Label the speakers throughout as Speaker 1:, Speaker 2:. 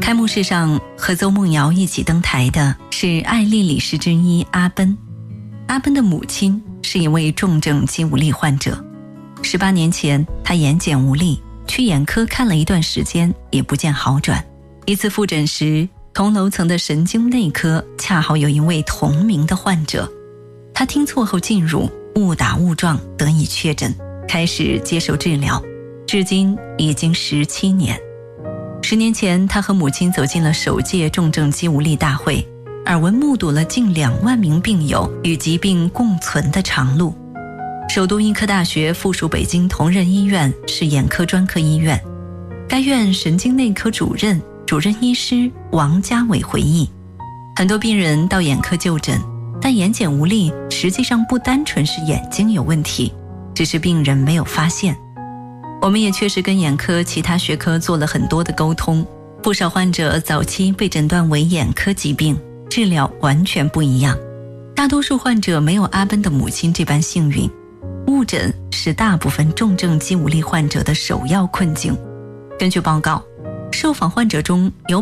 Speaker 1: 开幕式上和邹梦瑶一起登台的是爱丽理事之一阿奔。阿奔的母亲是一位重症肌无力患者，18年前他眼睑无力，去眼科看了一段时间也不见好转。一次复诊时，同楼层的神经内科恰好有一位同名的患者，他听错后进入，误打误撞得以确诊，开始接受治疗，至今已经17年。10年前，他和母亲走进了首届重症肌无力大会，耳闻目睹了近2万名病友与疾病共存的长路。首都医科大学附属北京同仁医院是眼科专科医院，该院神经内科主任医师王家伟回忆，很多病人到眼科就诊，但眼睑无力实际上不单纯是眼睛有问题，只是病人没有发现。我们也确实跟眼科其他学科做了很多的沟通，不少患者早期被诊断为眼科疾病，治疗完全不一样。大多数患者没有阿奔的母亲这般幸运，误诊是大部分重症肌无力患者的首要困境。根据报告，受访患者中有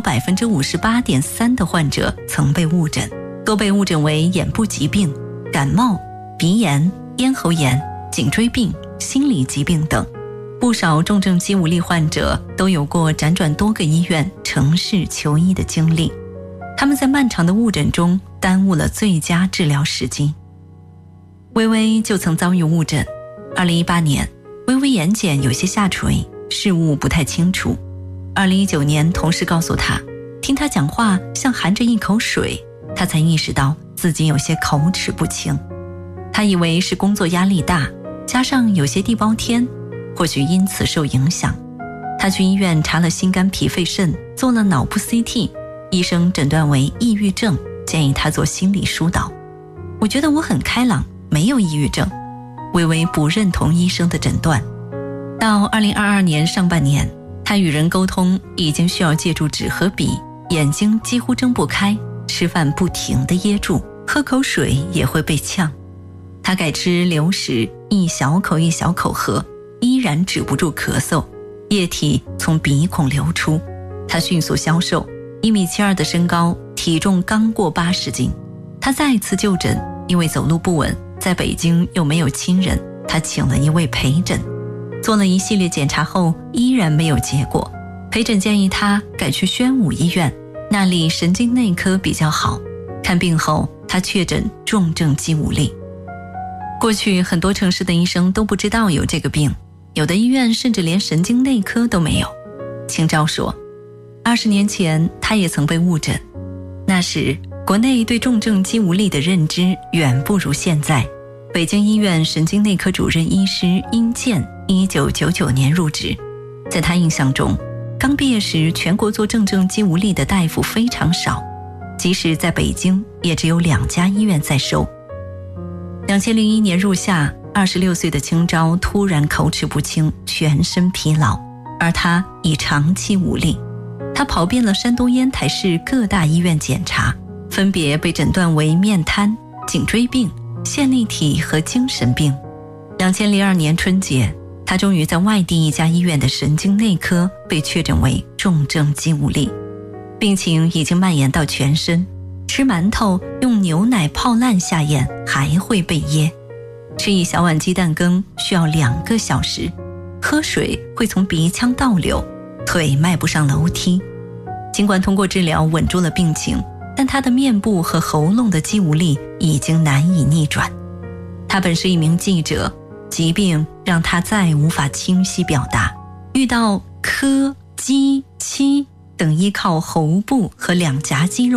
Speaker 1: 58.3% 的患者曾被误诊，多被误诊为眼部疾病、感冒、鼻炎、咽喉炎、颈椎病、心理疾病等。不少重症肌无力患者都有过辗转多个医院、城市求医的经历，他们在漫长的误诊中耽误了最佳治疗时机。微微就曾遭遇误诊。2018年，微微眼睑有些下垂，视物不太清楚。2019年，同事告诉他，听他讲话像含着一口水，他才意识到自己有些口齿不清。他以为是工作压力大，加上有些地包天，或许因此受影响。他去医院查了心肝脾肺肾，做了脑部 CT， 医生诊断为抑郁症，建议他做心理疏导。我觉得我很开朗，没有抑郁症。微微不认同医生的诊断。到2022年上半年，他与人沟通已经需要借助纸和笔，眼睛几乎睁不开，吃饭不停地噎住，喝口水也会被呛。他改吃流食，一小口一小口喝，依然止不住咳嗽，液体从鼻孔流出。他迅速消瘦，1.72米的身高，体重刚过80斤。他再次就诊，因为走路不稳，在北京又没有亲人，他请了一位陪诊，做了一系列检查后依然没有结果。陪诊建议他改去宣武医院，那里神经内科比较好。看病后，他确诊重症肌无力。过去很多城市的医生都不知道有这个病，有的医院甚至连神经内科都没有。清照说，20年前他也曾被误诊，那时国内对重症肌无力的认知远不如现在。北京医院神经内科主任医师殷健1999年入职，在他印象中，刚毕业时全国做重症肌无力的大夫非常少，即使在北京也只有2家医院在收。2001年入夏，26岁的清昭突然口齿不清，全身疲劳，而他已长期无力。他跑遍了山东烟台市各大医院检查，分别被诊断为面瘫、颈椎病、线粒体和精神病。2002年春节，他终于在外地一家医院的神经内科被确诊为重症肌无力，病情已经蔓延到全身。吃馒头用牛奶泡烂下咽还会被噎，吃一小碗鸡蛋羹需要2个小时，喝水会从鼻腔倒流，腿迈不上楼梯。尽管通过治疗稳住了病情，但他的面部和喉咙的肌无力已经难以逆转。他本是一名记者，疾病让他再无法清晰表达，遇到咳、积、气等依靠喉部和两颊肌肉